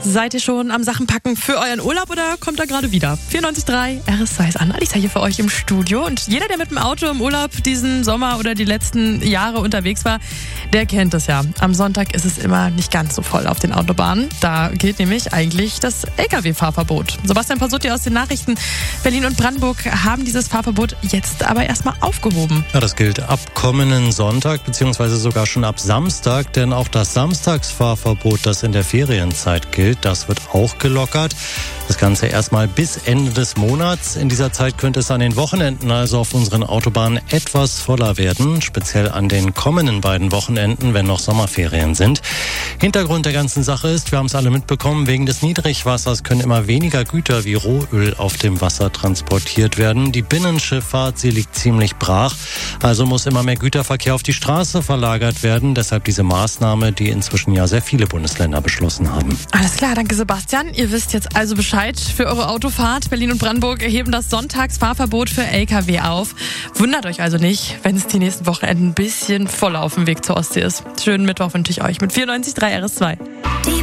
Seid ihr schon am Sachen packen für euren Urlaub oder kommt er gerade wieder? 94.3 RS2 ist an. Alicia hier für euch im Studio. Und jeder, der mit dem Auto im Urlaub diesen Sommer oder die letzten Jahre unterwegs war, der kennt es ja. Am Sonntag ist es immer nicht ganz so voll auf den Autobahnen. Da gilt nämlich eigentlich das Lkw-Fahrverbot. Sebastian Pasutti aus den Nachrichten. Berlin und Brandenburg haben dieses Fahrverbot jetzt aber erstmal aufgehoben. Ja, das gilt ab kommenden Sonntag beziehungsweise sogar schon ab Samstag, denn auch das Samstagsfahrverbot, das in der Ferienzeit gilt, das wird auch gelockert. Das Ganze erstmal bis Ende des Monats. In dieser Zeit könnte es an den Wochenenden also auf unseren Autobahnen etwas voller werden, speziell an den kommenden beiden Wochenenden, wenn noch Sommerferien sind. Hintergrund der ganzen Sache ist, wir haben es alle mitbekommen, wegen des Niedrigwassers können immer weniger Güter wie Rohöl auf dem Wasser transportiert werden. Die Binnenschifffahrt, sie liegt ziemlich brach, also muss immer mehr Güterverkehr auf die Straße verlagert werden. Deshalb diese Maßnahme, die inzwischen ja sehr viele Bundesländer beschlossen haben. Alles klar, danke Sebastian. Ihr wisst jetzt also Bescheid für eure Autofahrt. Berlin und Brandenburg erheben das Sonntagsfahrverbot für Lkw auf. Wundert euch also nicht, wenn es die nächsten Wochenenden ein bisschen voller auf dem Weg zur Ostsee ist. Schönen Mittwoch wünsche ich euch mit 94.3 RS2.